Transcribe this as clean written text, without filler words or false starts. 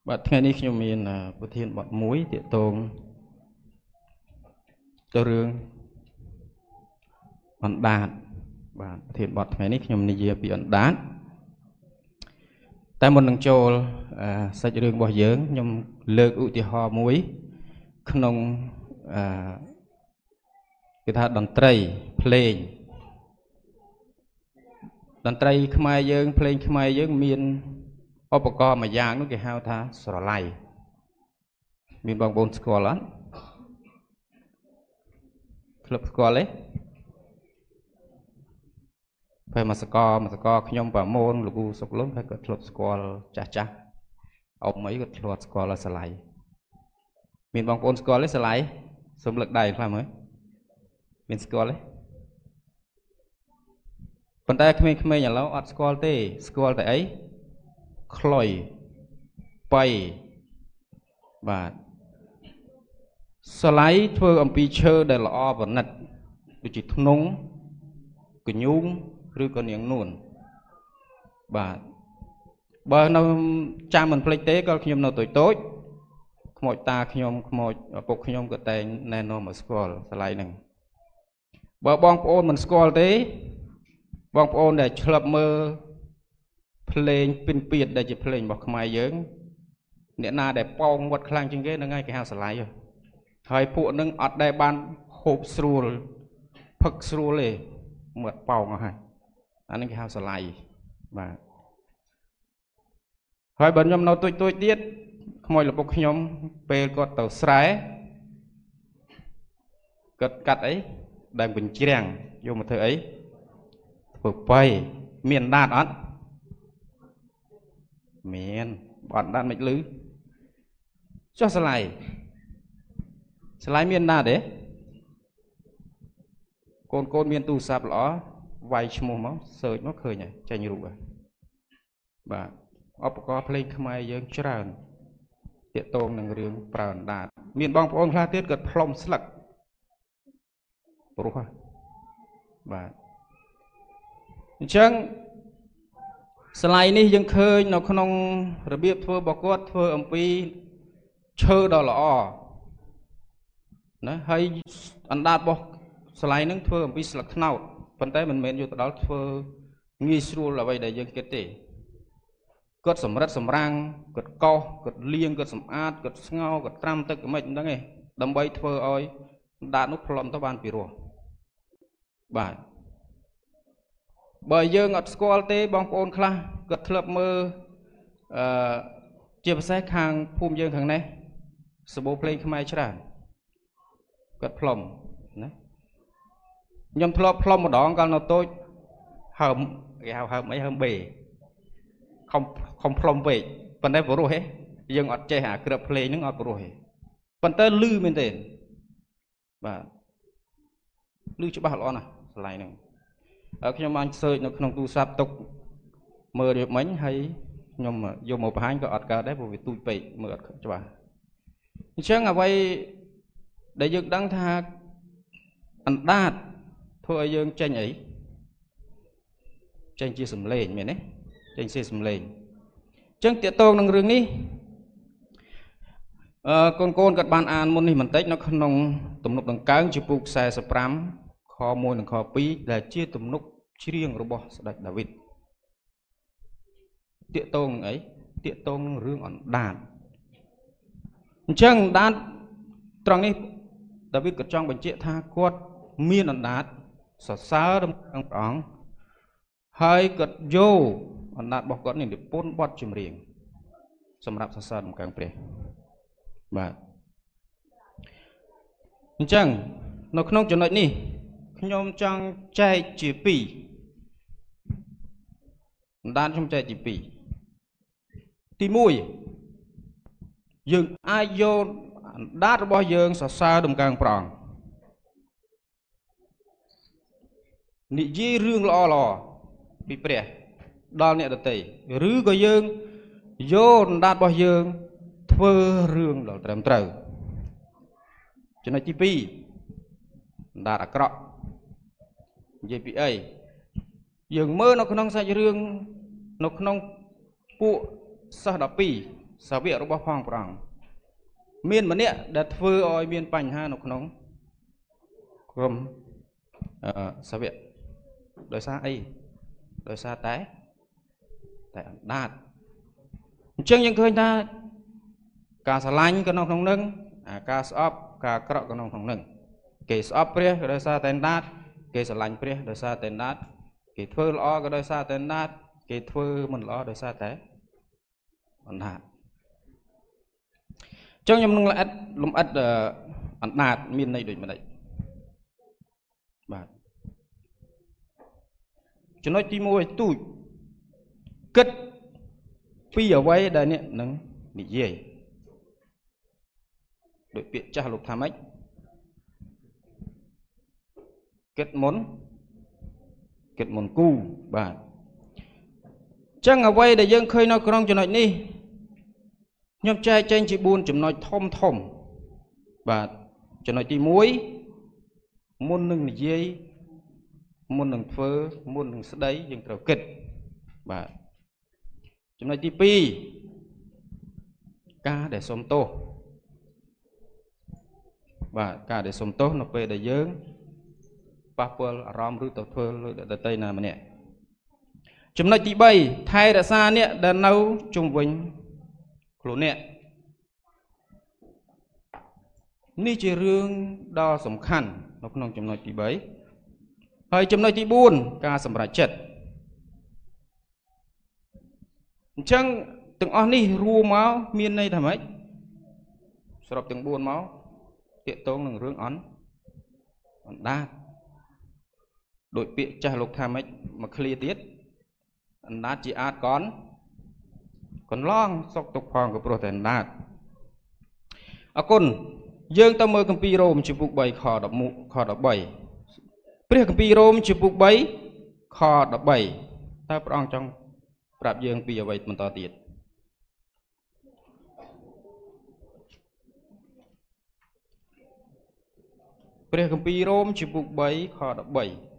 Bạnថ្ងៃនេះខ្ញុំមានប្រធានបទមួយទាក់ទងទៅរឿងអណ្ដាតបាទប្រធានបទថ្ងៃនេះខ្ញុំនិយាយពីអណ្ដាតតែមុននឹងចូលសាច់រឿងរបស់យើងខ្ញុំលើកឧទាហរណ៍មួយក្នុងគេថាតន្ត្រីភ្លេងតន្ត្រីខ្មែរយើងភ្លេងខ្មែរយើងមានឧបករណ៍មួយយ៉ាងនោះគេហៅថាស្រឡៃមានបងប្អូនស្គាល់អត់ធ្លាប់ស្គាល់ទេពេលមកសកខ្ញុំប្រមូលលោកគ្រូសុកលុនហើយក៏ធ្លាប់ស្គាល់ចាស់អ៊ំអីក៏ធ្លាប់ស្គាល់ស្រឡៃមានបងប្អូនស្គាល់ទេស្រឡៃសូមលើកដៃខ្លះមើលមានស្គាល់ទេប៉ុន្តែក្មេងៗឥឡូវអត់ស្គាល់ទេស្គាល់តែអីខ្លុយបៃបាទស្រឡៃធ្វើអំពីឈើដែលល្អប្រណិតដូចជាធ្នង់កញ្ញូងឬក៏នាងនួនបាទបើនៅចាំមិនភ្លេចទេក៏ខ្ញុំនៅតូចខ្មោចតាខ្ញុំខ្មោចឪពុកខ្ញុំក៏តែងណែនាំឲ្យស្គាល់ស្រឡៃហ្នឹងបើបងប្អូនមិនស្គាល់ទេបងប្អូនដែលឆ្លប់មើលភ្លេងពិនពៀតដែលជាភ្លេងរបស់ខ្មែរយើងអ្នកណាដែលប៉ោងវត្តខ្លាំងជាងគេហ្នឹងហើយគេហៅស្រឡៃហើយពួកហ្នឹងអត់ដែលបានហូបស្រួលផឹកស្រួលទេមើលប៉ោងអស់ហើយអានេះគេហៅស្រឡៃបាទហើយបើខ្ញុំនៅទួចទៀតខ្មោចឪពុកខ្ញុំពេលគាត់ទៅស្រែគាត់កាត់អីដើមបញ្ច្រាំងយកមកធ្វើអីធ្វើបៃមានដាតអត់មានអត់ដាតមិនលឺចុះស្រឡៃមានដាតទេកូនមានទូរស័ព្ទល្អវាយឈ្មោះមកសើចមកឃើញហើយចេញរូបហើយបាទឧបករណ៍ភ្លេងខ្មែរយើងច្រើនទាក់ទងនឹងរឿងប្រើអណ្ដាតមានបងប្អូនខ្លះទៀតគាត់ផ្លុំស្លឹកព្រោះហើយបាទអញ្ចឹងស្រឡៃនេះយើងឃើញនៅក្នុងរបៀបធ្វើរបស់គាត់ធ្វើអំពីឈើដ៏ល្អណាហើយអណ្ដាតរបស់ស្រឡៃនឹងធ្វើអំពីស្លឹកត្នោតប៉ុន្តែមិនមែនយកទៅដល់ធ្វើងាយស្រួលអ្វីដែលយើងគិតទេគាត់សម្រិតសម្រាំងគាត់កោសគាត់លាងគាត់សម្អាតគាត់ស្ងោរគាត់ត្រាំទឹកមិនហ្នឹងទេដើម្បីធ្វើឲ្យអណ្ដាតនោះផ្លុំទៅបានពីរោះបាទបើយើងអត់ស្គាល់ទេបងប្អូនខ្លះគាត់ធ្លាប់មើលជាពិសេសខាងភូមិយើងខាងនេះសបោភ្លេងខ្មែរច្រើនគាត់ផ្លុំណាខ្ញុំធ្លាប់ផ្លុំម្ដងកាលនៅតូចហើមគេហៅហើមអីហើមបេខំផ្លុំពេកប៉ុន្តែព្រោះហេយើងអត់ចេះអាគ្រាប់ភ្លេងហ្នឹងអត់ព្រោះហេប៉ុន្តែលឺមែនទេបាទលឺច្បាស់ល្អណាស់ស្រឡៃហ្នឹងខ្ញុំបានសើចនៅក្នុងទូរស័ព្ទទុកមើលរៀបមិញហើយខ្ញុំយកមកបង្ហាញក៏អត់កើតដែរព្រោះវាទូចពេកមើលអត់ច្បាស់អញ្ចឹងអ្វីដែលយើងដឹងថាអណ្ដាតធ្វើឲ្យយើងចេញអីចេញជាសំឡេងមែនទេចេញជាសំឡេងអញ្ចឹងទាក់ទងនឹងរឿងនេះកូនគាត់បានអានមុននេះបន្តិចនៅក្នុងទំនុកដង្កើងជំពូក45ខ1និងខ2ដែលជាទំនុកច្រៀងរបស់ស្ដេចដាវីតទាក់ទងនឹងអីទាក់ទងនឹងរឿងអណ្ដាតអញ្ចឹងអណ្ដាតត្រង់នេះដាវីតក៏ចង់បញ្ជាក់ថាគាត់មានអណ្ដាតសរសើរដល់ព្រះអង្គហើយគាត់យកអណ្ដាតរបស់គាត់នេះនិពន្ធបទចម្រៀងសម្រាប់សរសើរដល់ព្រះបាទអញ្ចឹងនៅក្នុងចំណុចនេះខ្ញុំចង់ចែកជាពីរអណ្ដាតខ្ញុំចែកជាពីរទី1យើងអាចយកអណ្ដាតរបស់យើងសរសើរដល់ព្រះអង្គនិយាយរឿងល្អពីព្រះដល់អ្នកដទៃឬក៏យើងយកអណ្ដាតរបស់យើងធ្វើរឿងដល់ត្រឹមត្រូវចំណុចទី2អណ្ដាតអាក្រក់និយាយពីអីយើងមើលនៅក្នុងសាច់រឿងនៅក្នុងពួកសិស្ស12 សាវករបស់ផងព្រះអង្គមានម្នាក់ដែលធ្វើឲ្យមានបញ្ហានៅក្នុងក្រុមសាវកដោយសារអីដោយសារតែអណ្ដាតអញ្ចឹងយើងឃើញថាការស្រឡាញ់ក៏ក្នុងនឹងការស្អប់ការក្រក់ក៏ក្នុងនឹងគេស្អប់ព្រះក៏ដោយសារតែអណ្ដាតគេស្រឡាញ់ព្រះដោយសារតែអណ្ដាតគេធ្វើល្អក៏ដោយសារតែអណ្ដាតគេធ្វើមិនល្អដោយសារតែអណ្ដាតអញ្ចឹងខ្ញុំនឹងលំអិតអណ្ដាតមានន័យដូចម្ដេចបាទចំណុចទី1ទូចគិតពីអ្វីដែលអ្នកនឹងនិយាយដោយពាក្យចាស់លោកថាម៉េចគិតមុនគូបាទអញ្ចឹងអ្វីដែលយើងឃើញនៅក្នុងចំណុចនេះខ្ញុំចែកចែងជា4ចំណុចធំបាទចំណុចទី1មុននឹងនិយាយមុននឹងធ្វើមុននឹងស្ដីយើងត្រូវគិតបាទចំណុចទី2ការដែលសុំទោសបាទការដែលសុំទោសនៅពេលដែលយើងប៉ះពាល់អារម្មណ៍ឬទៅធ្វើលើដទៃណាម្នាក់ចំណុចទី3ថែរក្សាអ្នកដែលនៅជុំវិញខ្លួនអ្នកនេះជារឿងដ៏សំខាន់នៅក្នុងចំណុចទី3ហើយចំណុចទី4ការសម្រេចចិត្តអញ្ចឹងទាំងអស់នេះរួមមកមានន័យថាម៉េចសរុបទាំង4មកទាក់ទងនឹងរឿងអណ្ដាតដោយពាក្យចាស់លោកថាម៉េចមកឃ្លាទៀតអណ្ដាតជាអាចកន្លងសុកទុកផងក៏ព្រោះតែអណ្ដាតអរគុណយើងទៅមើលគម្ពីររ៉ូមជំពូក3ខ13ព្រះគម្ពីររ៉ូមជំពូក3ខ13តើព្រះអង្គចង់ប្រាប់យើងពីអ្វីបន្តទៀតព្រះគម្ពីររ៉ូមជំពូក3ខ13